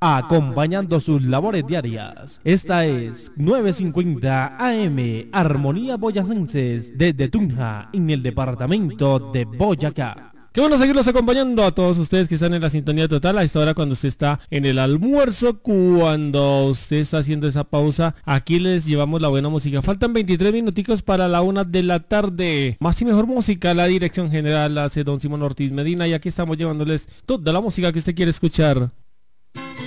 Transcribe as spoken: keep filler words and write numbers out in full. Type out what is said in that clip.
acompañando sus labores diarias. Esta es novecientos cincuenta A M, Armonía Boyacenses, desde Tunja, en el departamento de Boyacá. Qué bueno seguirlos acompañando a todos ustedes que están en la sintonía total a esta hora, cuando usted está en el almuerzo, cuando usted está haciendo esa pausa. Aquí les llevamos la buena música. Faltan veintitrés minuticos para la una de la tarde. Más y mejor música, la dirección general la hace don Simón Ortiz Medina, y aquí estamos llevándoles toda la música que usted quiere escuchar.